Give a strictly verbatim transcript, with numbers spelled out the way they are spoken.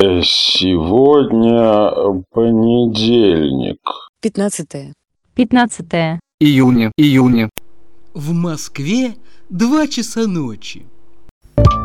Э, Сегодня понедельник. Пятнадцатое. Пятнадцатое. Июня. Июня. В Москве два часа ночи.